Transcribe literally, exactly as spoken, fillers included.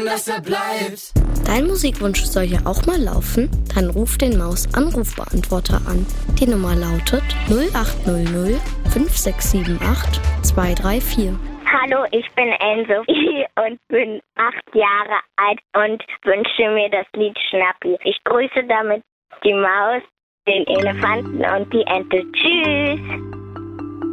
dass er bleibt. Dein Musikwunsch soll ja auch mal laufen? Dann ruf den Maus-Anrufbeantworter an. Die Nummer lautet null acht null null fünf sechs sieben acht zwei drei vier. Hallo, ich bin Enzo und bin acht Jahre alt und wünsche mir das Lied Schnappi. Ich grüße damit die Maus, den Elefanten und die Ente. Tschüss!